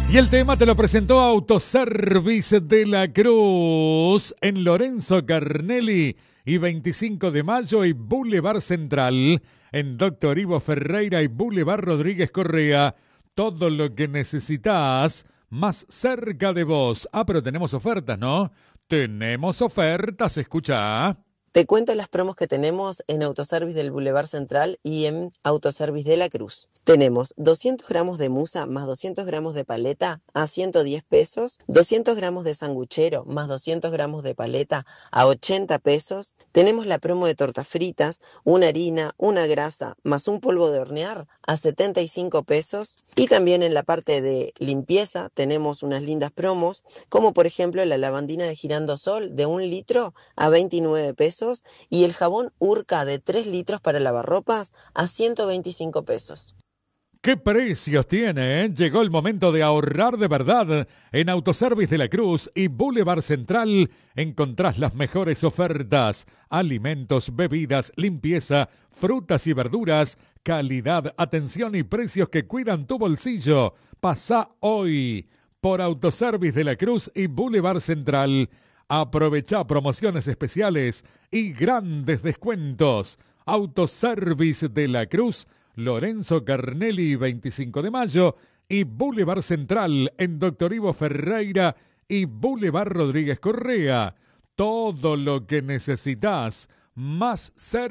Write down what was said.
Y el tema te lo presentó Autoservice de la Cruz en Lorenzo Carnelli y 25 de Mayo y Boulevard Central en Doctor Ivo Ferreira y Boulevard Rodríguez Correa. Todo lo que necesitas más cerca de vos. Ah, pero tenemos ofertas, ¿no? Tenemos ofertas, escucha. Te cuento las promos que tenemos en Autoservice del Boulevard Central y en Autoservice de la Cruz. Tenemos 200 gramos de musa más 200 gramos de paleta a 110 pesos, 200 gramos de sanguchero más 200 gramos de paleta a 80 pesos. Tenemos la promo de tortas fritas, una harina, una grasa más un polvo de hornear a 75 pesos. Y también en la parte de limpieza tenemos unas lindas promos, como por ejemplo la lavandina de Girandosol de 1 litro a 29 pesos. Y el jabón Urca de 3 litros para lavarropas a 125 pesos. ¿Qué precios tiene? Llegó el momento de ahorrar de verdad. En Autoservice de la Cruz y Boulevard Central encontrás las mejores ofertas. Alimentos, bebidas, limpieza, frutas y verduras, calidad, atención y precios que cuidan tu bolsillo. Pasá hoy por Autoservice de la Cruz y Boulevard Central. Aprovecha promociones especiales y grandes descuentos. Autoservice de la Cruz, Lorenzo Carnelli 25 de Mayo y Boulevard Central en Doctor Ivo Ferreira y Boulevard Rodríguez Correa. Todo lo que necesitas más cerca.